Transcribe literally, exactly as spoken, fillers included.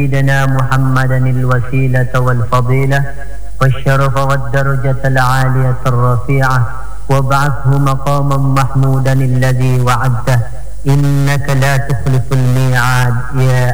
سيدنا محمدا الوسيلة والفضيلة والشرف والدرجة العالية الرفيعة وابعثه مقاما محمودا الذي وعدته إنك لا تخلف الميعاد يا